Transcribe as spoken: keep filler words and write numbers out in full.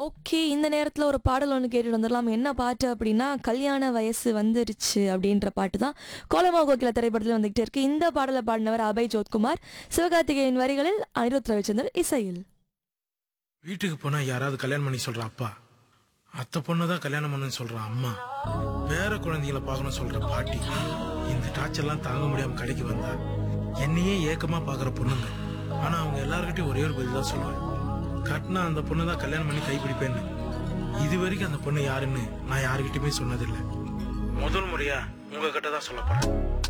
Okay. இந்த நேரத்துல ஒரு பாடல் ஒண்ணு கேட்டுட்டு வந்துடலாம். என்ன பாட்டு அப்படின்னா, கல்யாண வயசு வந்துருச்சு அப்படின்ற பாட்டு தான். கோலமா கோகிலா திரைப்படத்துல வந்துகிட்டே இருக்கு. இந்த பாடலை பாடினவர் அபய் ஜோத்குமார். சிவகார்த்திகேயன் வரிகளில் அனிருத் ரவிச்சந்தர் இசையில். வீட்டுக்கு போனா யாராவது கல்யாணம் பண்ணி சொல்ற அப்பா, அத்தை பொண்ணுதான் கல்யாணம் பண்ணுன்னு சொல்ற அம்மா, வேற குழந்தைகளை பார்க்கணும் சொல்ற பாட்டி, இந்த டார்ச்சர்லாம் தாங்க முடியாம கடைக்கு வந்தா என்னையே ஏக்கமா பாக்குற பொண்ணுங்க. ஆனா அவங்க எல்லார்கிட்டயும் ஒரே ஒரு பதில் தான் சொல்லுவேன், கட்டினா அந்த பொண்ணு தான் கல்யாணம் பண்ணி கைப்பிடிப்பேன்னு. இது வரைக்கும் அந்த பொண்ணு யாருன்னு நான் யாருக்கிட்டயுமே சொன்னதில்லை. முதல் முறையா உங்ககிட்ட தான் சொல்ல போறேன்.